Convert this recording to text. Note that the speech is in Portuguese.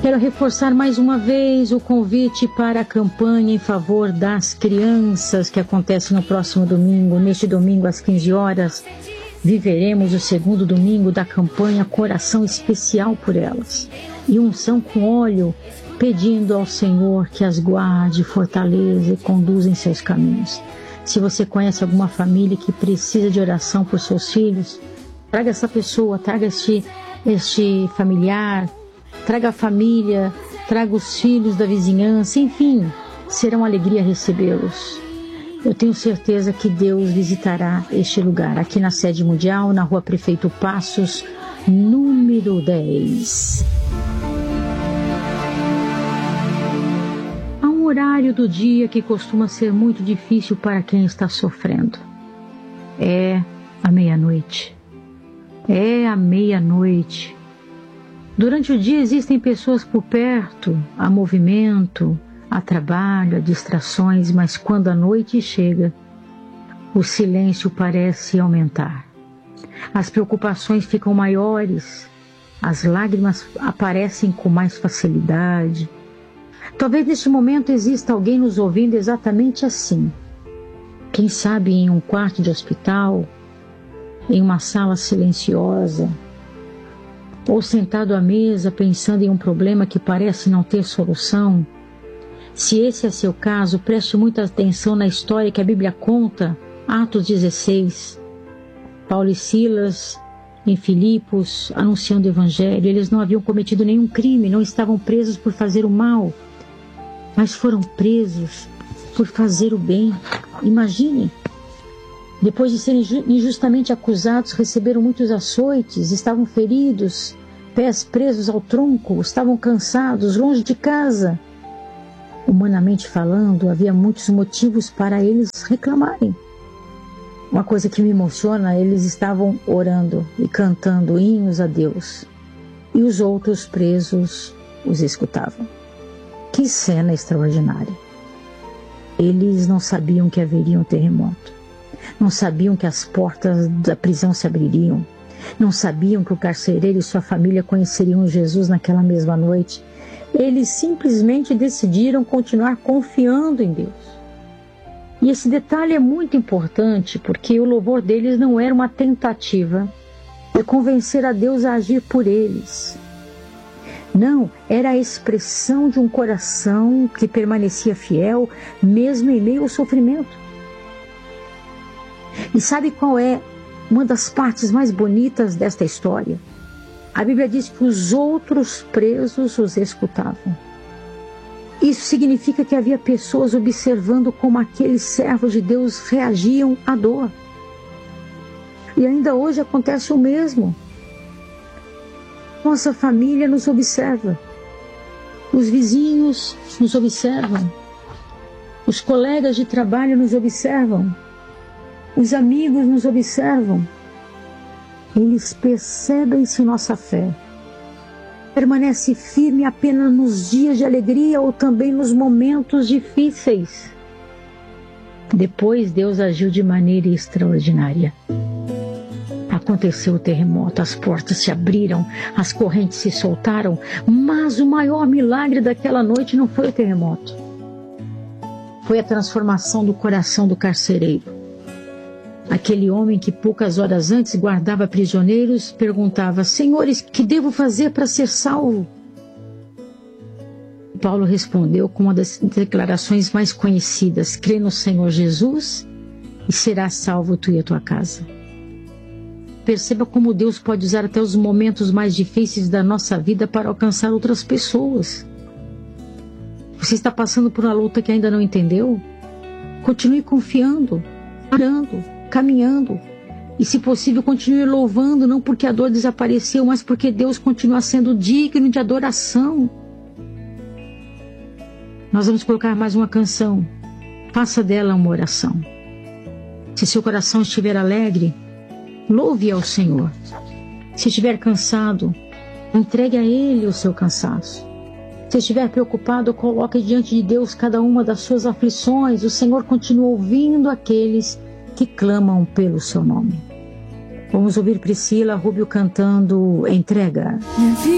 Quero reforçar mais uma vez o convite para a campanha em favor das crianças que acontece no próximo domingo. Neste domingo, às 15 horas, viveremos o segundo domingo da campanha Coração Especial por Elas. E unção com óleo, pedindo ao Senhor que as guarde, fortaleça e conduza em seus caminhos. Se você conhece alguma família que precisa de oração por seus filhos, traga essa pessoa, traga este familiar, traga a família, traga os filhos da vizinhança, enfim, será uma alegria recebê-los. Eu tenho certeza que Deus visitará este lugar, aqui na sede mundial, na Rua Prefeito Passos, número 10. Há um horário do dia que costuma ser muito difícil para quem está sofrendo. É a meia-noite. É a meia-noite. Durante o dia existem pessoas por perto, há movimento, há trabalho, há distrações, mas quando a noite chega, o silêncio parece aumentar. As preocupações ficam maiores, as lágrimas aparecem com mais facilidade. Talvez neste momento exista alguém nos ouvindo exatamente assim. Quem sabe em um quarto de hospital, em uma sala silenciosa, ou sentado à mesa pensando em um problema que parece não ter solução. Se esse é seu caso, preste muita atenção na história que a Bíblia conta, Atos 16. Paulo e Silas, em Filipos, anunciando o Evangelho. Eles não haviam cometido nenhum crime, não estavam presos por fazer o mal, mas foram presos por fazer o bem. Imagine, depois de serem injustamente acusados, receberam muitos açoites, estavam feridos, pés presos ao tronco, estavam cansados, longe de casa. Humanamente falando, havia muitos motivos para eles reclamarem. Uma coisa que me emociona, eles estavam orando e cantando hinos a Deus, e os outros presos os escutavam. Que cena extraordinária! Eles não sabiam que haveria um terremoto, não sabiam que as portas da prisão se abririam, não sabiam que o carcereiro e sua família conheceriam Jesus naquela mesma noite. Eles simplesmente decidiram continuar confiando em Deus. E esse detalhe é muito importante, porque o louvor deles não era uma tentativa de convencer a Deus a agir por eles. Não, era a expressão de um coração que permanecia fiel, mesmo em meio ao sofrimento. E sabe qual é uma das partes mais bonitas desta história? A Bíblia diz que os outros presos os escutavam. Isso significa que havia pessoas observando como aqueles servos de Deus reagiam à dor. E ainda hoje acontece o mesmo. Nossa família nos observa. Os vizinhos nos observam. Os colegas de trabalho nos observam. Os amigos nos observam. Eles percebem se nossa fé permanece firme apenas nos dias de alegria ou também nos momentos difíceis. Depois Deus agiu de maneira extraordinária. Aconteceu o terremoto, as portas se abriram, as correntes se soltaram, mas o maior milagre daquela noite não foi o terremoto. Foi a transformação do coração do carcereiro. Aquele homem que poucas horas antes guardava prisioneiros perguntava: Senhores, que devo fazer para ser salvo? Paulo respondeu com uma das declarações mais conhecidas: crê no Senhor Jesus e serás salvo tu e a tua casa. Perceba como Deus pode usar até os momentos mais difíceis da nossa vida para alcançar outras pessoas. Você está passando por uma luta que ainda não entendeu? Continue confiando, orando, caminhando. E se possível, continue louvando, não porque a dor desapareceu, mas porque Deus continua sendo digno de adoração. Nós vamos colocar mais uma canção. Faça dela uma oração. Se seu coração estiver alegre, louve ao Senhor. Se estiver cansado, entregue a Ele o seu cansaço. Se estiver preocupado, coloque diante de Deus cada uma das suas aflições. O Senhor continua ouvindo aqueles que clamam pelo seu nome. Vamos ouvir Priscila Rubio cantando Entrega.